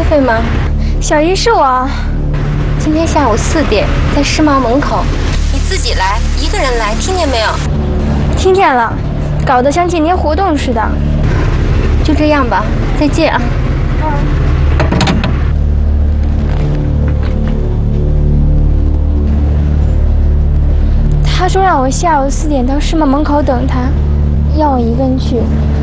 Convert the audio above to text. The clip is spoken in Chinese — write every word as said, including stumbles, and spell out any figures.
对吗？ 小姨是我。 今天下午四点在世贸门口，你自己来，一个人来，听见没有？ 听见了，搞得像今天活动似的。 就这样吧，再见啊。 嗯。他说让我下午四点到世贸门口等他，让我一个人去。